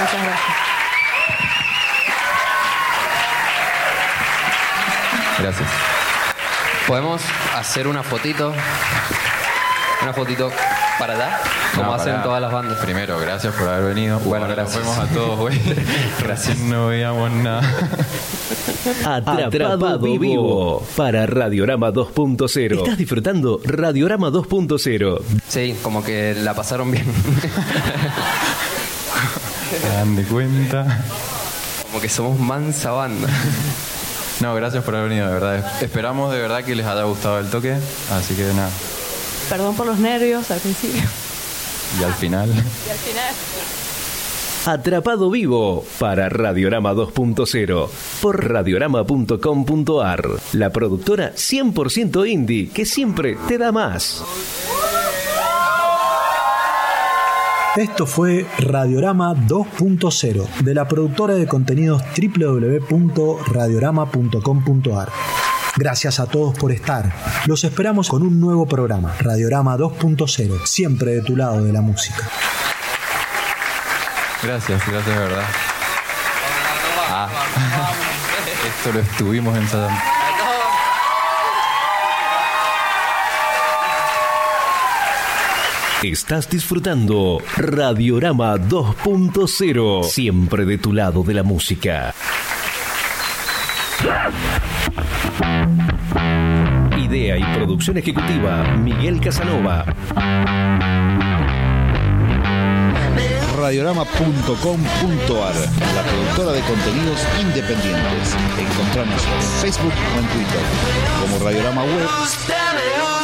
Muchas gracias. Gracias. ¿Podemos hacer una fotito? Una fotito para allá, como hacen todas las bandas. Primero, gracias por haber venido. Bueno, gracias. Nos vemos a todos, güey. Gracias. No veíamos nada. Atrapado Vivo para Radiorama 2.0. Estás disfrutando Radiorama 2.0. Sí, como que la pasaron bien. Se dan de cuenta. Como que somos mansa banda. No, gracias por haber venido, de verdad. Esperamos de verdad que les haya gustado el toque. Así que nada. Perdón por los nervios al principio. Y al final. Y al final. Atrapado Vivo para Radiorama 2.0 por radiorama.com.ar. La productora 100% indie que siempre te da más. Esto fue Radiorama 2.0 de la productora de contenidos www.radiorama.com.ar. Gracias a todos por estar. Los esperamos con un nuevo programa, Radiorama 2.0, siempre de tu lado de la música. Gracias de verdad. Esto lo estuvimos ensayando. Estás disfrutando Radiorama 2.0, siempre de tu lado de la música. Idea y producción ejecutiva, Miguel Casanova. Radiorama.com.ar, la productora de contenidos independientes. Encontranos en Facebook o en Twitter como Radiorama Web